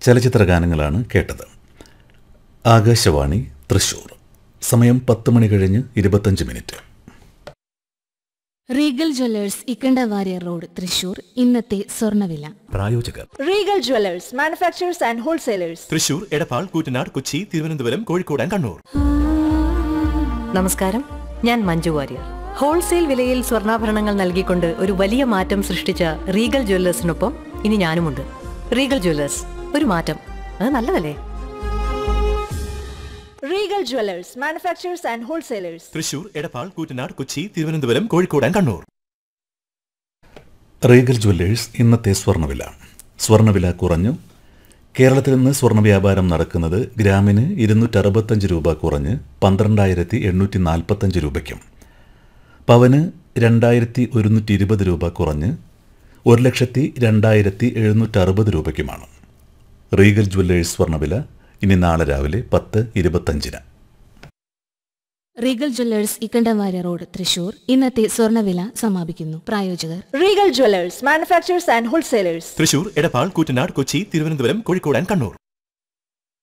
ചലച്ചിത്ര ഗാനങ്ങളാണ് കേട്ടത്. ആകാശവാണി തൃശൂർ. സമയം 10 മണി കഴിഞ്ഞ് 25 minute. Regal Jewellers Ikkanda Warrier road Thrissur. ഇന്നത്തെ സ്വർണ്ണവില. പ്രായോജകർ Regal Jewellers manufacturers and wholesalers. Thrissur, Edappal, Koottanad, Kochi, Thiruvananthapuram, Kozhikode and Kannur. നമസ്കാരം, ഞാൻ മഞ്ജു വാര്യർ. ഹോൾസെയിൽ വിലയിൽ സ്വർണ്ണാഭരണങ്ങൾ നൽകിക്കൊണ്ട് ഒരു വലിയ മാറ്റം സൃഷ്ടിച്ച റീഗൽ ജ്വല്ലേഴ്സിനൊപ്പം ഇനി ഞാനുമുണ്ട്. റീഗൽ ജ്വല്ലേഴ്സ്, ഒരു മാറ്റം, അത് നല്ലതല്ലേ? Regal Jewellers manufacturers and wholesalers. Thrissur, Edappal, Koottanad, Kochi, Thiruvananthapuram, Kozhikode and Kannur. Regal Jewellers ഇന്നത്തെ സ്വർണ്ണവില. സ്വർണ്ണവില കുറഞ്ഞു. കേരളത്തിൽ നിന്ന് സ്വർണ്ണ വ്യാപാരം നടക്കുന്നത് ഗ്രാമിന് 265 രൂപ കുറഞ്ഞ് 12,845 രൂപയ്ക്കും, പവന് 2,120 രൂപ കുറഞ്ഞ് 1,02,760 രൂപയ്ക്കുമാണ്. റീഗൽ ജ്വല്ലേഴ്സ് സ്വർണ്ണവില ഇനി നാളെ രാവിലെ 10:25. Regal Jewellers Ikkanda Warrier road Thrissur. ഇന്നത്തെ സ്വർണ്ണവില സമാപിക്കുന്നു. പ്രായോജകർ Regal Jewellers manufacturers and wholesalers. Thrissur, Edappal, Koottanad, Kochi, Thiruvananthapuram, Kozhikode and Kannur.